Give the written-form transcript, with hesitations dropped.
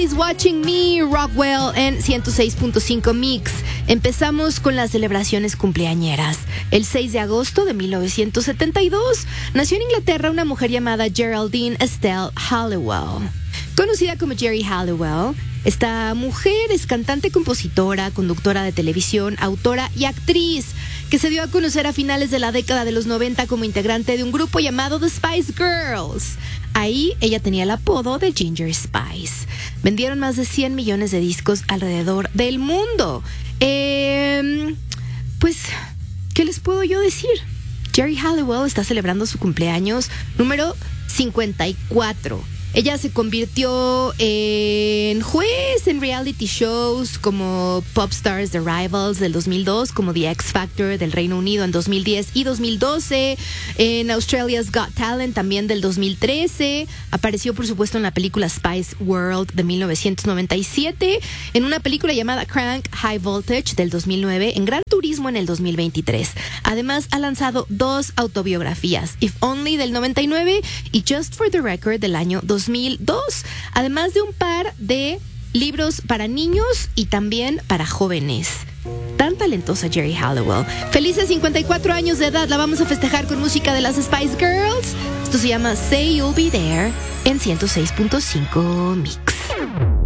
Somebody's Watching Me, Rockwell en 106.5 Mix. Empezamos con las celebraciones cumpleañeras. El 6 de agosto de 1972 nació en Inglaterra una mujer llamada Geraldine Estelle Halliwell. Conocida como Geri Halliwell, esta mujer es cantante, compositora, conductora de televisión, autora y actriz que se dio a conocer a finales de la década de los 90 como integrante de un grupo llamado The Spice Girls. Ahí ella tenía el apodo de Ginger Spice. Vendieron más de 100 millones de discos alrededor del mundo. Pues, ¿qué les puedo yo decir? Geri Halliwell está celebrando su cumpleaños número 54. Ella se convirtió en juez en reality shows como Popstars The Rivals del 2002, como The X Factor del Reino Unido en 2010 y 2012, en Australia's Got Talent también del 2013. Apareció, por supuesto, en la película Spice World de 1997, en una película llamada Crank High Voltage del 2009, en Gran Turismo en el 2023. Además, ha lanzado 2 autobiografías, If Only del 99 y Just for the Record del año 2002, además de un par de libros para niños y también para jóvenes. Tan talentosa Geri Halliwell. Felices 54 años de edad, la vamos a festejar con música de las Spice Girls. Esto se llama Say You'll Be There en 106.5 Mix.